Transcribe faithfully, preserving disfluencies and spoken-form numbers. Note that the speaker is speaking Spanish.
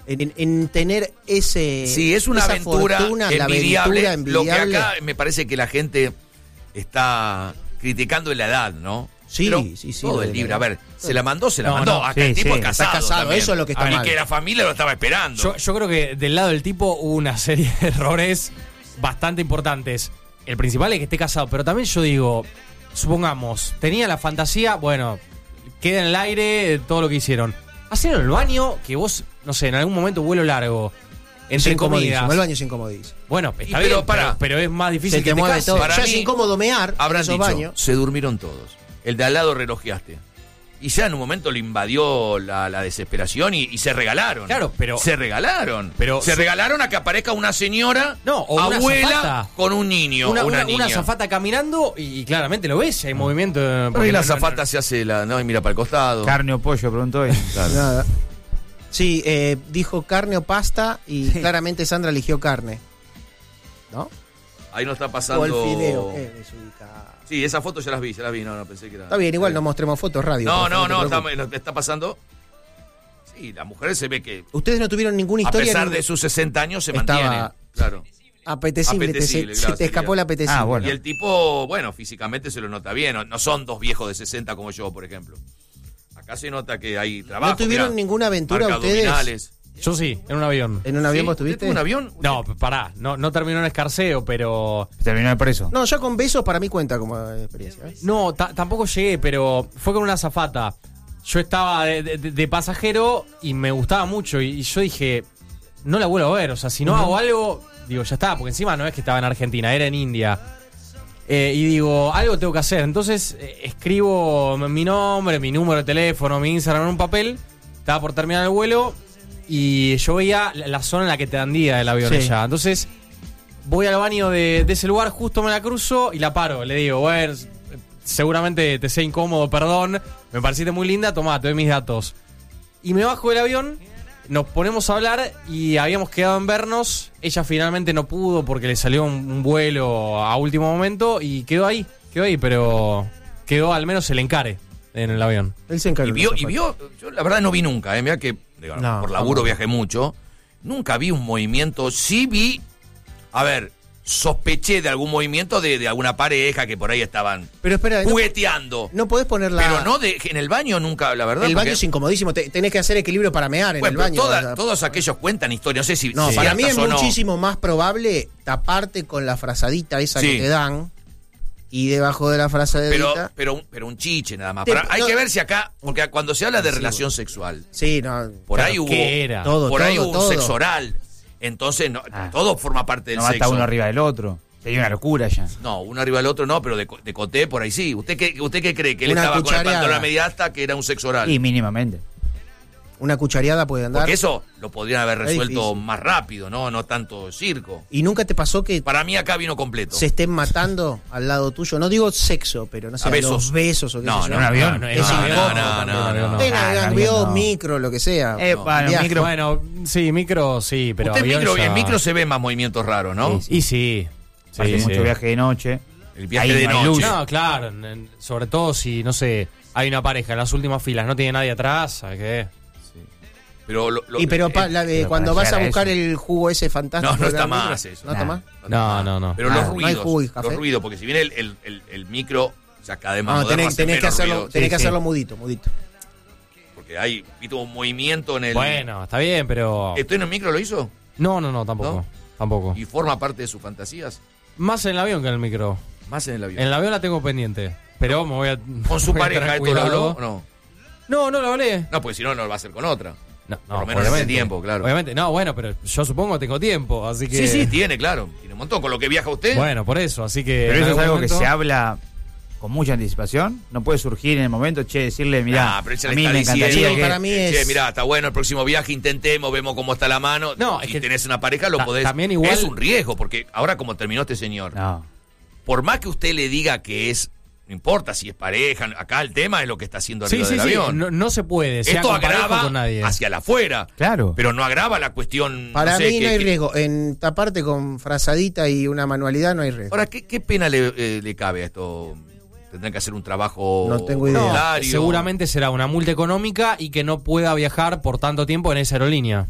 En, en tener ese sí, es una esa aventura fortuna, envidiable. La aventura envidiable. Lo que acá me parece que la gente está criticando la edad, ¿no? Sí, Pero sí, sí. todo el libro. A ver, se la mandó, se la No, mandó. no, acá sí, el tipo sí, es casado. está casado, también. eso es lo que está y mal. que la familia lo estaba esperando. Yo, yo creo que del lado del tipo hubo una serie de errores bastante importantes. El principal es que esté casado, pero también yo digo, supongamos, tenía la fantasía, bueno, queda en el aire todo lo que hicieron. Hacer en el baño, que vos, no sé, en algún momento vuelo largo, entre Sin comodísimo, comidas. el baño es incomodísimo. Bueno, está Y pero bien, pará. pero, pero es más difícil Se que te te mueve cases. todo. Para Ya mí, es incómodo mear en Habrán esos dicho, baños. se durmieron todos. El de al lado relojeaste. Y ya en un momento le invadió la, la desesperación y, y se regalaron. Claro, pero- Se regalaron. pero se su- regalaron a que aparezca una señora, No, o una abuela, azafata. con un niño Una, o una, una, niña. una azafata caminando y, y claramente lo ves, hay movimiento. Pero porque ahí la no- no- azafata se hace la. No, y mira para el costado. Carne o pollo, preguntó él. Claro. Nada. Sí, eh, dijo carne o pasta y claramente Sandra eligió carne. ¿No? Ahí no está pasando. O el fideo. Qué desubicado. Sí, esas fotos ya las vi, ya las vi. No, no pensé que era. Está bien, igual no mostremos fotos radio. No, por no, favor, no, te está, preocupes. lo- está pasando. Sí, la mujer se ve que, Ustedes no tuvieron ninguna a historia. pesar ni- de sus sesenta años, se Estaba- mantiene. Claro. Apetecible, te- apetecible, se, claro, se te escapó sería. el apetecible. Ah, bueno. Y el tipo, bueno, físicamente se lo nota bien. No, no son dos viejos de sesenta como yo, por ejemplo. Acá se nota que hay trabajo. ¿No tuvieron mirá, ninguna aventura marca ustedes? abdominales. Yo sí, en un avión. ¿En un avión ¿Sí? vos ¿Usted estuviste? tuvo un avión? No, pará, no, no terminó en escarceo, pero... Terminó de preso. No, ya con besos para mí cuenta como experiencia. ¿eh? No, ta- tampoco llegué, pero fue con una azafata. Yo estaba de, de- de pasajero y me gustaba mucho. Y, y yo dije, no la vuelvo a ver. O sea, si no hago algo, digo, ya está. Porque encima no es que estaba en Argentina, era en India. Eh, y digo, algo tengo que hacer. Entonces eh, escribo mi nombre, mi número de teléfono, mi Instagram en un papel. Estaba por terminar el vuelo y yo veía la, la zona en la que te andía del avión Sí. allá. Entonces voy al baño de, de ese lugar, justo me la cruzo y la paro. Le digo, bueno, seguramente te sea incómodo, perdón. Me pareciste muy linda, tomá, te doy mis datos. Y me bajo del avión, nos ponemos a hablar y habíamos quedado en vernos. Ella finalmente no pudo porque le salió un, un vuelo a último momento y quedó ahí, quedó ahí, pero quedó al menos el encare en el avión. Él se encargó. Y vio, y vio, yo la verdad no vi nunca, eh, mira que digo, No, por laburo tampoco. viajé mucho, nunca vi un movimiento, sí vi, a ver, sospeché de algún movimiento de, de alguna pareja que por ahí estaban Pero espera, no, jugueteando, no podés poner la... pero no de, en el baño nunca, la verdad. El baño porque- es incomodísimo, te- tenés que hacer equilibrio para mear en bueno, el pero baño. toda- o sea, todos aquellos cuentan historias, no sé si No, si para mí es ciertas o no. muchísimo más probable taparte con la frazadita esa Sí. que te dan y debajo de la frazadita... Pero, pero, un, pero un chiche nada más. Te- Para- hay no- que ver si acá, porque cuando se habla de Sí, relación sexual, Sí, no... por claro, ahí hubo, ¿qué era? Todo, por ahí todo, hubo todo. un sexo oral. Entonces, no, Ah. todo forma parte del No va a sexo. estar uno arriba del otro. Sería una locura ya. No, uno arriba del otro no, pero de, co- de coté por ahí sí. ¿Usted qué, usted qué cree? ¿Que él Una estaba con el cuchareada. pantalón a media asta, que era un sexo oral? Y mínimamente. Una cuchareada puede andar. Porque eso lo podrían haber Es resuelto difícil. más rápido, ¿no? No tanto circo. ¿Y nunca te pasó que Para mí acá vino completo. se estén matando al lado tuyo? No digo sexo, pero no sé, A besos. los besos o qué No, sé no, yo. en un avión. no, Es no, incómodo no, no, también. no, no, no. En Ah, avión, avión no. micro, lo que sea. Eh, No, para, viaje. micro- Bueno, sí, micro sí, pero Usted en avión micro, ya- en micro se ven más movimientos raros, ¿no? Sí, sí. Y sí. Sí, Hace sí. mucho viaje de noche. El viaje Ahí de no hay noche. luz. No, claro, en- en- sobre todo si, no sé, hay una pareja en las últimas filas, no tiene nadie atrás, ¿sabes qué? Pero lo- lo- Y pero pa- eh, la de- pero cuando para vas a llegar a buscar eso. el jugo ese fantástico. No, no del está micro, más eso. ¿No está Nah. más? No, no, no. Pero Ah, los no hay ruidos, jugo y café. los ruidos, porque si bien el, el, el, el micro ya cada vez más No, moderno tenés, hace tenés que menos hacerlo, ruido, tenés Sí, que sí. hacerlo mudito, mudito. porque hay viste, un movimiento en el... Bueno, está bien, pero... ¿Esto en el micro lo hizo? No, no, no, tampoco. ¿No? Tampoco. ¿Y forma parte de sus fantasías? Más en el avión que en el micro. Más en el avión. En el avión la tengo pendiente. Pero me voy a. ¿Con su voy a pareja tener esto lo cuidado. habló o no? No, no lo hablé. No, porque si no, no lo va a hacer con otra. No, Por no, lo menos en ese tiempo, claro. Obviamente, no, bueno, pero yo supongo que tengo tiempo, así que. Sí, sí, tiene, claro. Tiene un montón. Con lo que viaja usted. Bueno, por eso, así que. Pero en eso es algún algo momento- que se habla con mucha anticipación. No puede surgir en el momento, che, decirle, mirá, Nah, pero ella a le mí está me diciendo encantaría Sí, que... para mí es- Che, mirá, está bueno el próximo viaje, intentemos, vemos cómo está la mano. No, si es que- tenés una pareja, lo Ta- podés. también igual- Es un riesgo, porque ahora como terminó este señor, No. por más que usted le diga que es, no importa si es pareja, acá el tema es lo que está haciendo Sí, arriba sí, del sí. avión. No, no se puede. Sea Esto con pareja o agrava con nadie. hacia la afuera. Claro. Pero no agrava la cuestión. Para no sé, mí que- no hay que- riesgo. En taparte con frazadita y una manualidad no hay riesgo. Ahora, ¿qué, qué pena le, eh, le cabe a esto? ¿Tendrán que hacer un trabajo No tengo idea. No, voluntario? seguramente será una multa económica y que no pueda viajar por tanto tiempo en esa aerolínea.